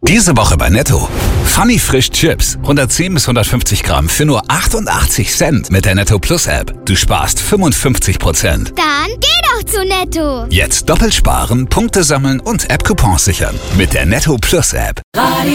Diese Woche bei Netto. Funny Frisch Chips. 110 bis 150 Gramm für nur 88 Cent mit der Netto Plus App. Du sparst 55%. Dann geh doch zu Netto. Jetzt doppelt sparen, Punkte sammeln und App-Coupons sichern. Mit der Netto Plus App.